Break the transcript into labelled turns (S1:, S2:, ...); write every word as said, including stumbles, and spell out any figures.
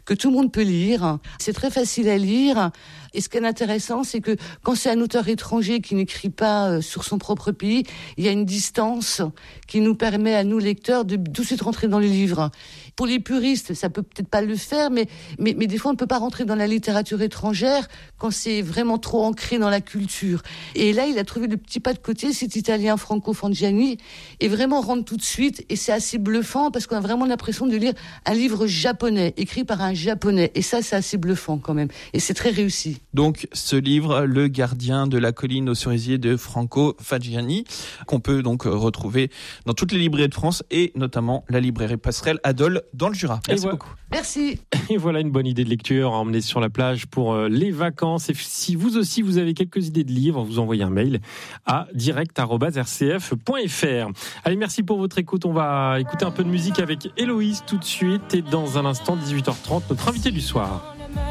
S1: que tout le monde peut lire. C'est très facile à lire. Et ce qui est intéressant, c'est que quand c'est un auteur étranger qui n'écrit pas sur son propre pays, il y a une distance qui nous permet à nous, lecteurs, de tout de suite rentrer dans le livre. Pour les puristes, ça peut peut-être pas le faire, mais, mais, mais des fois, on ne peut pas rentrer dans la littérature étrangère quand c'est vraiment trop ancré dans la culture. Et là, il a trouvé le petit pas de côté, cet Italien Franco Fangiani, et vraiment rentre tout de suite. Et c'est assez bluffant parce qu'on a vraiment l'impression de lire un livre japonais, écrit par un japonais. Et ça, c'est assez bluffant quand même. Et c'est très réussi.
S2: Donc, ce livre, Le gardien de la colline aux cerisiers de Franco Fangiani, qu'on peut donc retrouver dans toutes les librairies de France et notamment la librairie Passerelle à Dole dans le Jura. Merci
S3: voilà.
S2: beaucoup.
S1: Merci.
S3: Et voilà une bonne idée de lecture à emmener sur la plage pour les vacances. Et si vous aussi, vous avez quelques idées de livres, vous envoyez un mail à direct arobase r c f point f r. Allez, merci pour votre écoute. On va écouter un peu de musique avec Héloïse tout de suite. Et dans un instant, dix-huit heures trente, notre invité du soir.